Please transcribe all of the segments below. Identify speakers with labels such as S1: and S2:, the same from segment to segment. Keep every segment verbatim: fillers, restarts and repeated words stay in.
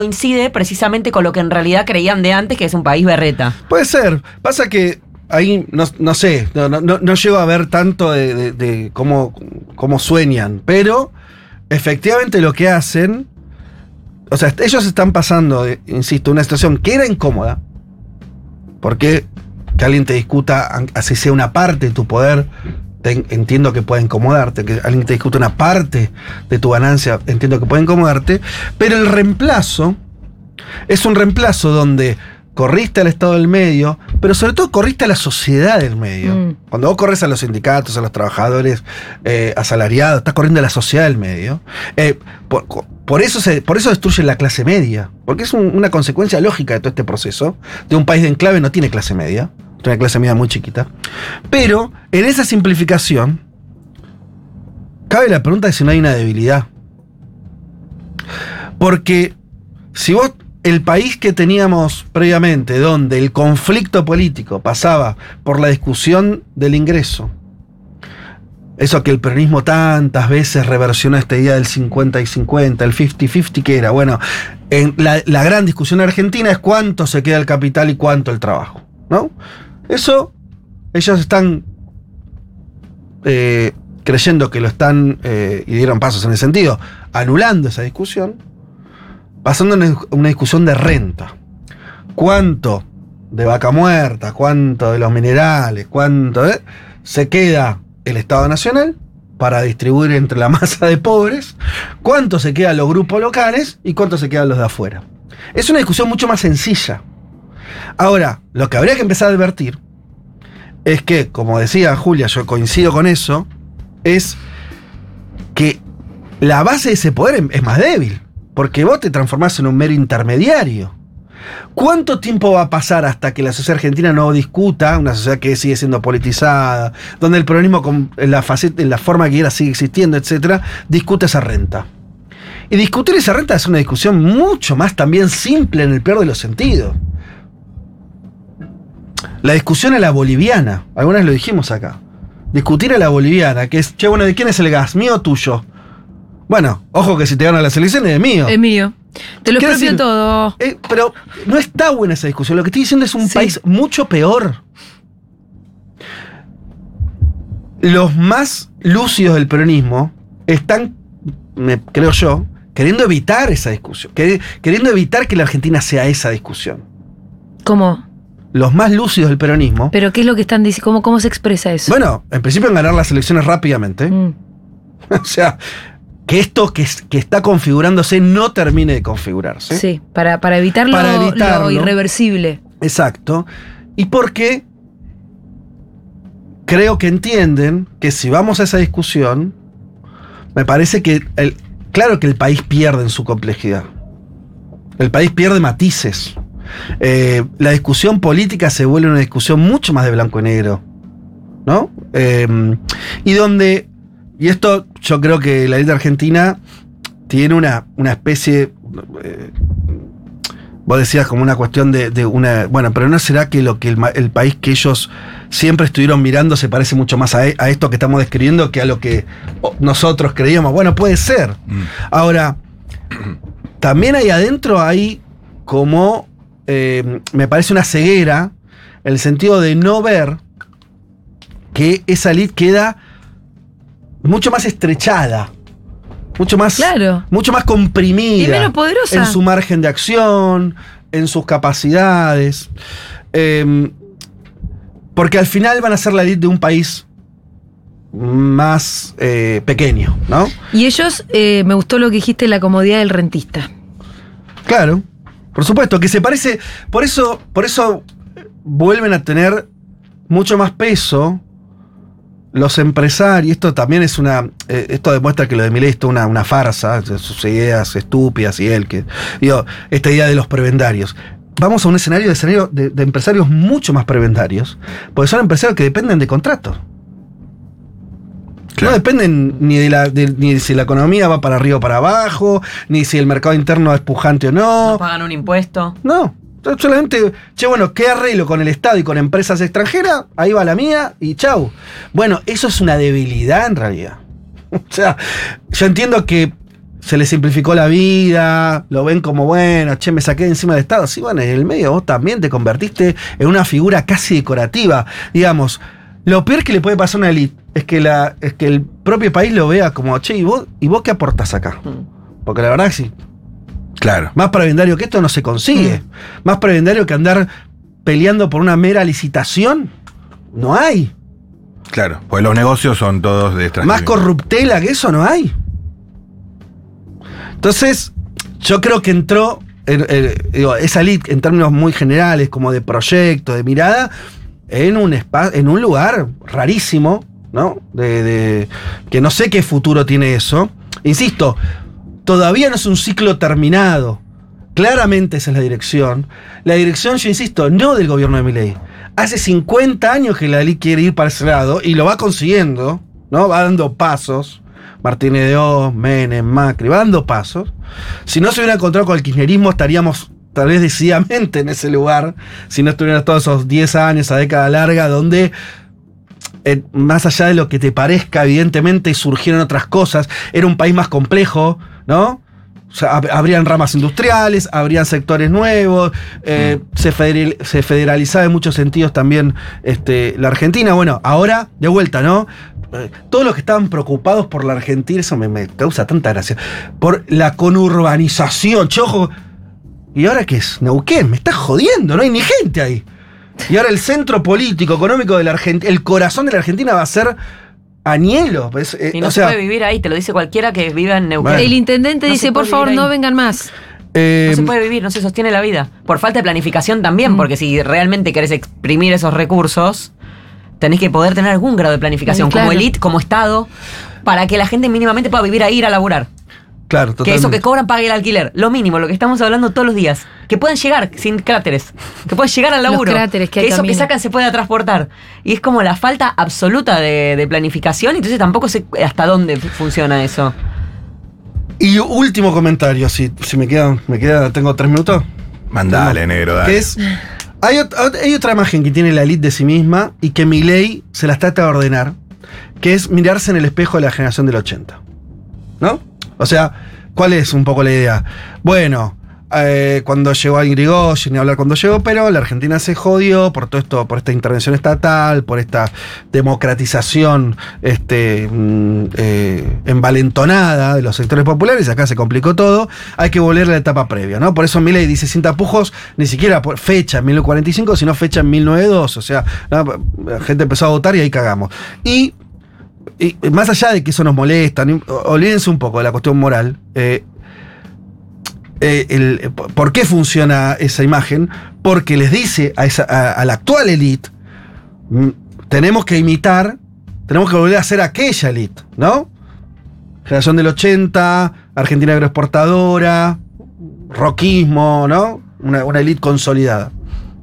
S1: coincide precisamente con lo que en realidad creían de antes, que es un país berreta.
S2: Puede ser. Pasa que ahí no, no sé, no, no, no llego a ver tanto de, de, de cómo, cómo sueñan, pero efectivamente lo que hacen, o sea, ellos están pasando, de, insisto, una situación que era incómoda, porque que alguien te discuta, así sea una parte de tu poder, te, entiendo que puede incomodarte, que alguien te discuta una parte de tu ganancia, entiendo que puede incomodarte, pero el reemplazo es un reemplazo donde corriste al Estado del medio, pero sobre todo corriste a la sociedad del medio. Mm. Cuando vos corres a los sindicatos, a los trabajadores eh, asalariados, estás corriendo a la sociedad del medio. Eh, por, por, eso se, por eso destruye la clase media, porque es un, una consecuencia lógica de todo este proceso. De un país de enclave no tiene clase media, tiene una clase media muy chiquita. Pero en esa simplificación cabe la pregunta de si no hay una debilidad. Porque si vos, el país que teníamos previamente, donde el conflicto político pasaba por la discusión del ingreso, eso que el peronismo tantas veces reversionó esta idea del cincuenta y cincuenta, el cincuenta cincuenta, que era, bueno, en la, la gran discusión argentina es cuánto se queda el capital y cuánto el trabajo, ¿no? Eso, ellos están eh, creyendo que lo están, eh, y dieron pasos en ese sentido, anulando esa discusión, pasando en una discusión de renta. ¿Cuánto de vaca muerta, cuánto de los minerales, cuánto de, se queda el Estado Nacional para distribuir entre la masa de pobres? ¿Cuánto se queda a los grupos locales y cuánto se quedan los de afuera? Es una discusión mucho más sencilla. Ahora, lo que habría que empezar a advertir es que, como decía Julia, yo coincido con eso, es que la base de ese poder es más débil. Porque vos te transformás en un mero intermediario. ¿Cuánto tiempo va a pasar hasta que la sociedad argentina no discuta, una sociedad que sigue siendo politizada, donde el peronismo en la, faceta, en la forma que quiera sigue existiendo, etcétera, discute esa renta? Y discutir esa renta es una discusión mucho más también simple en el peor de los sentidos. La discusión a la boliviana, algunas lo dijimos acá. Discutir a la boliviana, que es, che, bueno, ¿de quién es el gas? ¿Mío o tuyo? Bueno, ojo que si te ganan las elecciones es mío.
S3: Es mío. Te lo expropio todo.
S2: Eh, pero no está buena esa discusión. Lo que estoy diciendo es un sí. país mucho peor. Los más lúcidos del peronismo están, me, creo yo, queriendo evitar esa discusión. Queriendo evitar que la Argentina sea esa discusión.
S3: ¿Cómo?
S2: Los más lúcidos del peronismo.
S3: ¿Pero qué es lo que están diciendo? ¿Cómo, cómo se expresa eso?
S2: Bueno, en principio en ganar las elecciones rápidamente. Mm. O sea, que esto que, que está configurándose no termine de configurarse.
S3: Sí, para, para evitar lo,
S2: para evitarlo,
S3: lo irreversible.
S2: Exacto. Y porque creo que entienden que si vamos a esa discusión, me parece que, el, claro que el país pierde en su complejidad. El país pierde matices. Eh, la discusión política se vuelve una discusión mucho más de blanco y negro, ¿no? Eh, y donde... Y esto yo creo que la élite argentina tiene una, una especie, eh, vos decías como una cuestión de, de una, bueno, pero ¿no será que lo que el, el país que ellos siempre estuvieron mirando se parece mucho más a, a esto que estamos describiendo que a lo que nosotros creíamos? Bueno, puede ser. Mm. Ahora, también ahí adentro hay como, eh, me parece una ceguera, en el sentido de no ver que esa élite queda mucho más estrechada, mucho más,
S3: claro.
S2: mucho más comprimida,
S3: y menos poderosa
S2: en su margen de acción, en sus capacidades, eh, porque al final van a ser la élite de un país más eh, pequeño, ¿no?
S3: Y ellos, eh, me gustó lo que dijiste, la comodidad del rentista.
S2: Claro, por supuesto, que se parece, por eso, por eso vuelven a tener mucho más peso los empresarios. Esto también es una, eh, esto demuestra que lo de Milei es una, una farsa, sus ideas estúpidas y él que, digo, esta idea de los prebendarios. Vamos a un escenario de, escenario de, de empresarios mucho más prebendarios, porque son empresarios que dependen de contratos. Claro. No dependen ni de la de, ni de si la economía va para arriba o para abajo, ni si el mercado interno es pujante o no.
S1: No pagan un impuesto.
S2: No. Solamente, che, bueno, ¿qué arreglo con el Estado y con empresas extranjeras? Ahí va la mía y chau. Bueno, eso es una debilidad en realidad. O sea, yo entiendo que se le simplificó la vida, lo ven como, bueno, che, me saqué de encima del Estado. Sí, bueno, en el medio vos también te convertiste en una figura casi decorativa. Digamos, lo peor que le puede pasar a una élite es que, la, es que el propio país lo vea como, che, ¿y vos, ¿y vos qué aportás acá? Porque la verdad que sí.
S4: Claro.
S2: Más prebendario que esto no se consigue. Mm. Más prebendario que andar peleando por una mera licitación, no hay.
S4: Claro, pues los negocios son todos de extracción.
S2: Más corruptela que eso no hay. Entonces, yo creo que entró en, en, digo, esa elite en términos muy generales, como de proyecto, de mirada, en un espacio, en un lugar rarísimo, ¿no? De, de, que no sé qué futuro tiene eso. Insisto, todavía no es un ciclo terminado. Claramente esa es la dirección. La dirección, yo insisto, no del gobierno de Milei. Hace cincuenta años que la elite quiere ir para ese lado y lo va consiguiendo, ¿no? Va dando pasos. Martínez de Oz, Menem, Macri, va dando pasos. Si no se hubiera encontrado con el kirchnerismo, estaríamos tal vez decididamente en ese lugar, si no estuvieran todos esos diez años, esa década larga, donde, eh, más allá de lo que te parezca, evidentemente surgieron otras cosas, era un país más complejo, ¿no? O sea, hab- habrían ramas industriales, habrían sectores nuevos, eh, mm. se, federal, se federalizaba en muchos sentidos también este, la Argentina. Bueno, ahora, de vuelta, ¿no? Todos los que estaban preocupados por la Argentina, eso me, me causa tanta gracia, por la conurbanización, chojo. ¿Y ahora qué es? Neuquén, me estás jodiendo, no hay ni gente ahí. Y ahora el centro político, económico de la Argentina, el corazón de la Argentina va a ser Añelo. Pues, eh,
S1: y no
S2: o
S1: se
S2: sea,
S1: puede vivir ahí, te lo dice cualquiera que viva en Neuquén.
S2: Bueno.
S3: El intendente
S1: No
S3: dice,
S1: se
S3: por
S1: puede
S3: favor,
S1: vivir
S3: no
S1: ahí.
S3: vengan más.
S2: eh,
S1: No se puede vivir, no se sostiene la vida. Por falta de planificación también,
S3: Mm.
S1: porque si realmente querés exprimir esos recursos, tenés que poder tener algún grado de planificación,
S3: Sí, claro.
S1: como elite, como Estado, para que la gente mínimamente pueda vivir ahí, ir a laburar.
S2: Claro, totalmente.
S1: Que eso que cobran pague el alquiler. Lo mínimo, lo que estamos hablando todos los días. Que puedan llegar sin cráteres. Que puedan llegar al
S3: Los
S1: laburo.
S3: cráteres que hay
S1: eso
S3: camino.
S1: que sacan se pueda transportar. Y es como la falta absoluta de, de planificación. Entonces tampoco sé hasta dónde funciona eso.
S2: Y último comentario, si, si me queda, me queda, tengo tres minutos.
S4: Mandale, negro, dale.
S2: Que es, hay, ot- hay otra imagen que tiene la elite de sí misma y que Milei se las trata de ordenar, que es mirarse en el espejo de la generación del ochenta. ¿No? O sea, ¿cuál es un poco la idea? Bueno, eh, cuando llegó a Irigoyen, ni hablar cuando llegó, pero la Argentina se jodió por todo esto, por esta intervención estatal, por esta democratización este, mm, eh, envalentonada de los sectores populares, acá se complicó todo, hay que volver a la etapa previa, ¿no? Por eso Milei dice sin tapujos, ni siquiera por fecha en mil novecientos cuarenta y cinco, sino fecha en mil novecientos dos, o sea, ¿no? La gente empezó a votar y ahí cagamos. Y Y más allá de que eso nos molesta, ni- olvídense un poco de la cuestión moral. Eh, eh, el, ¿Por qué funciona esa imagen? Porque les dice a, esa, a, a la actual élite, mm, tenemos que imitar, tenemos que volver a ser aquella élite, ¿no? Generación del ochenta, Argentina agroexportadora, rockismo, ¿no? Una, una élite consolidada.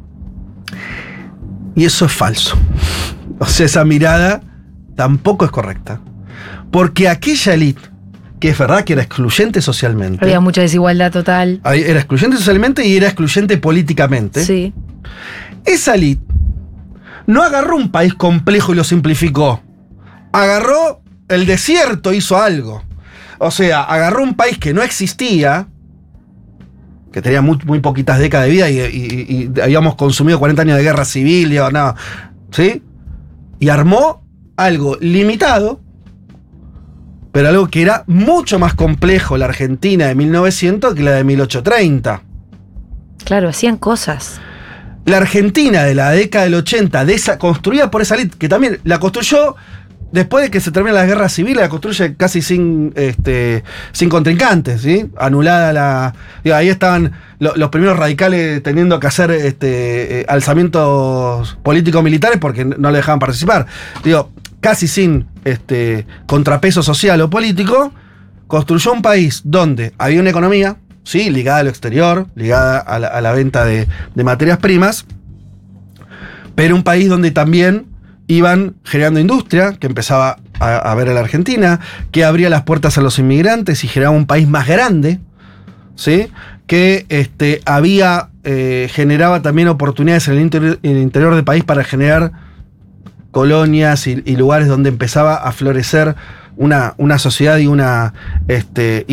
S2: Y eso es falso. O sea, esa mirada tampoco es correcta. Porque aquella élite, que es verdad que era excluyente socialmente,
S3: Había mucha desigualdad total.
S2: ahí era excluyente socialmente y era excluyente políticamente,
S3: Sí.
S2: esa élite no agarró un país complejo y lo simplificó. Agarró el desierto, hizo algo. O sea, agarró un país que no existía, que tenía muy, muy poquitas décadas de vida y, y- y habíamos consumido cuarenta años de guerra civil, y, no, ¿sí? Y armó algo limitado, pero algo que era mucho más complejo, la Argentina de mil novecientos que la de mil ochocientos treinta.
S3: Claro, hacían cosas.
S2: La Argentina de la década del ochenta, de esa, construida por esa élite, que también la construyó después de que se termina la guerra civil, la construye casi sin, este, sin contrincantes, ¿sí? Anulada la... Digo, ahí estaban lo, los primeros radicales teniendo que hacer este, eh, alzamientos político-militares porque no le dejaban participar. Digo, casi sin este, contrapeso social o político, construyó un país donde había una economía, sí, ligada a lo exterior, ligada a la, a la venta de, de materias primas, pero un país donde también iban generando industria, que empezaba a, a ver a la Argentina, que abría las puertas a los inmigrantes y generaba un país más grande, ¿sí? Que este, había, eh, generaba también oportunidades en el, interior, en el interior del país para generar colonias y, y lugares donde empezaba a florecer una, una sociedad y una, este, y,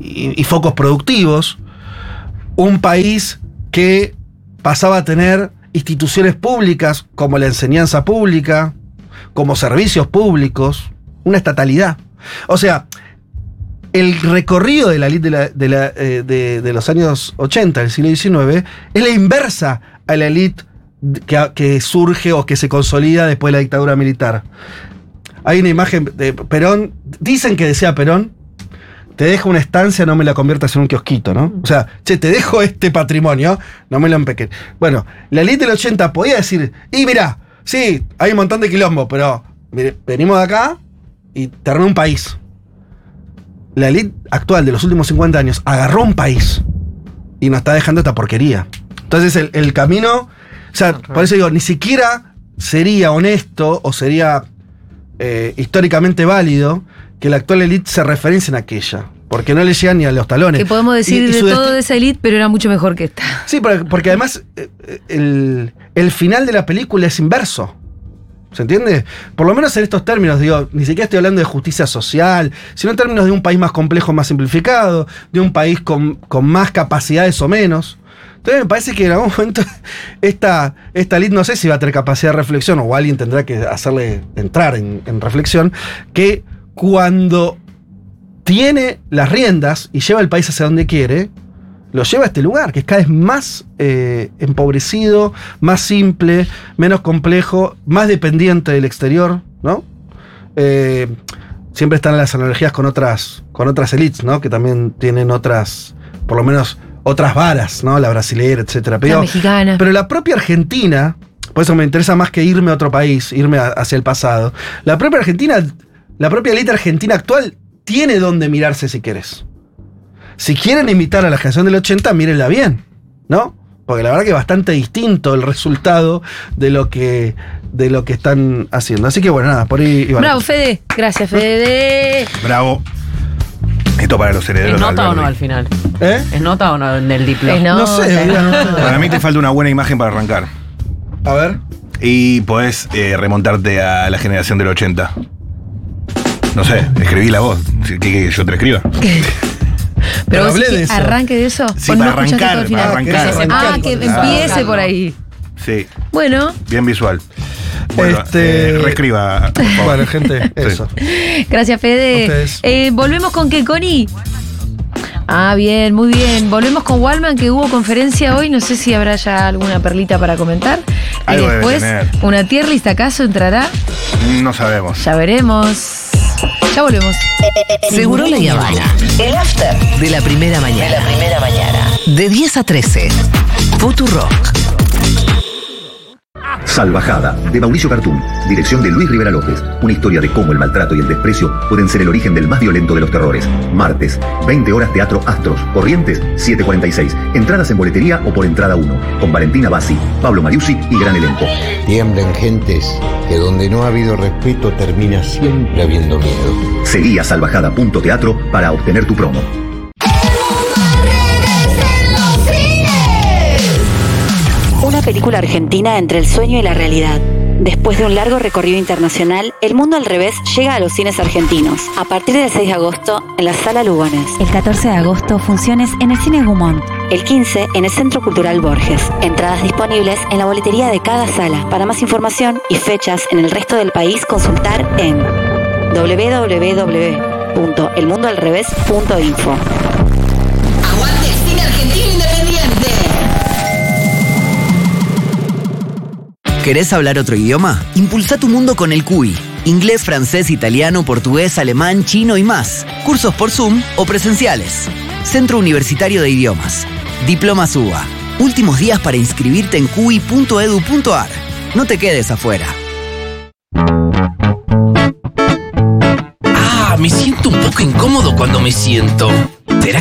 S2: y, y focos productivos, un país que pasaba a tener instituciones públicas como la enseñanza pública, como servicios públicos, una estatalidad. O sea, el recorrido de la élite de, la, de, la, eh, de, de los años ochenta, del siglo diecinueve, es la inversa a la élite que, que surge o que se consolida después de la dictadura militar. Hay una imagen de Perón, dicen que decía Perón, te dejo una estancia, no me la conviertas en un kiosquito, ¿no? O sea, che, te dejo este patrimonio, no me lo empeques. Bueno, la élite del ochenta podía decir, y mirá, sí, hay un montón de quilombo, pero mire, venimos de acá y te armé un país. La élite actual de los últimos cincuenta años agarró un país y nos está dejando esta porquería. Entonces el, el camino, o sea, uh-huh. por eso digo, ni siquiera sería honesto o sería eh, históricamente válido que la actual élite se referencia en aquella, porque no le llegan ni a los talones.
S3: Que podemos decir
S2: y, y
S3: de todo
S2: desti-
S3: de esa élite, pero era mucho mejor que esta.
S2: Sí, porque, porque además eh, el, el final de la película es inverso. ¿Se entiende? Por lo menos en estos términos, digo, ni siquiera estoy hablando de justicia social, sino en términos de un país más complejo, más simplificado, de un país con, con más capacidades o menos. Entonces me parece que en algún momento esta, esta élite, no sé si va a tener capacidad de reflexión o alguien tendrá que hacerle entrar en, en reflexión, que cuando tiene las riendas y lleva el país hacia donde quiere, lo lleva a este lugar, que es cada vez más eh, empobrecido, más simple, menos complejo, más dependiente del exterior, ¿no? Eh, siempre están las analogías con otras, con otras élites, ¿no? Que también tienen otras, por lo menos, otras varas, ¿no? La brasilera, etcétera. Pero,
S3: la mexicana. Pero
S2: la propia Argentina, por eso me interesa más que irme a otro país, irme a, hacia el pasado. La propia Argentina, la propia élite argentina actual tiene donde mirarse si querés. Si quieren imitar a la generación del ochenta, mírenla bien, ¿no? Porque la verdad que es bastante distinto el resultado de lo que, de lo que están haciendo. Así que bueno, nada, por ahí iba.
S3: Bravo, Fede. Gracias, Fede.
S4: Bravo. Esto para los herederos.
S1: ¿Es nota
S4: de
S1: o no al final?
S2: ¿Eh?
S1: ¿Es nota o no en el diploma?
S3: Es
S2: No,
S3: no,
S2: sé,
S3: no.
S2: no.
S4: Para mí te falta una buena imagen para arrancar.
S2: A ver.
S4: Y podés eh, remontarte a la generación del ochenta. No sé, escribí la voz. ¿Qué que yo te la escriba?
S3: Pero,
S2: Pero
S3: vos
S2: hablé
S3: sí
S2: de
S3: que
S2: eso.
S3: arranque de eso.
S4: Sí,
S3: ¿O no
S4: para
S3: escuchaste
S4: arrancar,
S3: todo el final?
S4: para arrancar.
S3: Ah, que
S2: Claro.
S3: empiece por ahí.
S4: Sí,
S3: Bueno,
S4: bien visual. Bueno,
S2: Este-
S4: eh, reescriba, por favor.
S2: Bueno, gente,
S4: Sí.
S2: eso.
S3: gracias, Fede.
S2: Ustedes.
S3: Eh, Volvemos con qué, Connie. Ah, bien, muy bien. Volvemos con Wallman, que hubo conferencia hoy. No sé si habrá ya alguna perlita para comentar.
S4: Algo
S3: y
S4: debe
S3: después,
S4: tener.
S3: una tier list, ¿acaso entrará?
S4: No sabemos.
S3: Ya veremos. Ya volvemos.
S5: Seguro La Habana. El after de la primera mañana. De la primera mañana. De diez a trece. Futurock.
S6: Salvajada, de Mauricio Cartún, dirección de Luis Rivera López. Una historia de cómo el maltrato y el desprecio pueden ser el origen del más violento de los terrores. Martes, veinte horas, Teatro Astros. Corrientes, siete cuarenta y seis. Entradas en boletería o por entrada uno. Con Valentina Bassi, Pablo Mariucci y gran elenco.
S7: Tiemblen gentes, que donde no ha habido respeto termina siempre habiendo miedo.
S6: Seguí a salvajada punto teatro para obtener tu promo.
S8: Una película argentina entre el sueño y la realidad. Después de un largo recorrido internacional, El Mundo al Revés llega a los cines argentinos. A partir del seis de agosto, en la Sala Lugones.
S9: El catorce de agosto, funciones en el Cine Gumont.
S8: El quince, en el Centro Cultural Borges. Entradas disponibles en la boletería de cada sala. Para más información y fechas en el resto del país, consultar en doble u doble u doble u punto el mundo al revés punto info.
S5: Aguante el cine argentino independiente.
S10: ¿Querés hablar otro idioma? Impulsa tu mundo con el C U I. Inglés, francés, italiano, portugués, alemán, chino y más. Cursos por Zoom o presenciales. Centro Universitario de Idiomas. Diplomas U B A. Últimos días para inscribirte en cui punto edu punto ar. No te quedes afuera.
S11: Ah, me siento un poco incómodo cuando me siento.